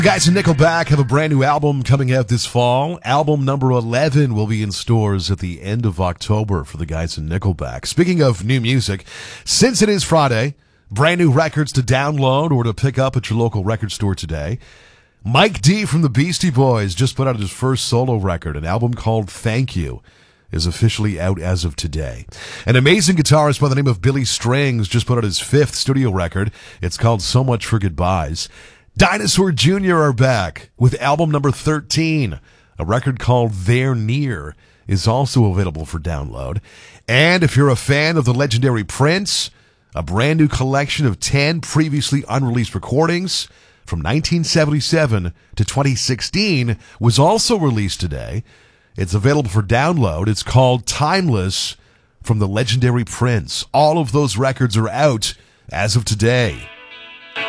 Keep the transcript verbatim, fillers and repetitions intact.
Guys in Nickelback have a brand new album coming out this fall. Album number eleven will be in stores at the end of October for the guys in Nickelback. Speaking of new music, since it is Friday, brand new records to download or to pick up at your local record store today. Mike D from the Beastie Boys just put out his first solo record. An album called Thank You is officially out as of today. An amazing guitarist by the name of Billy Strings just put out his fifth studio record. It's called So Much for Goodbyes. Dinosaur Junior are back with album number thirteen. A record called They're Near is also available for download. And if you're a fan of the legendary Prince, a brand new collection of ten previously unreleased recordings from nineteen seventy-seven to twenty sixteen was also released today. It's available for download. It's called Timeless from the legendary Prince. All of those records are out as of today.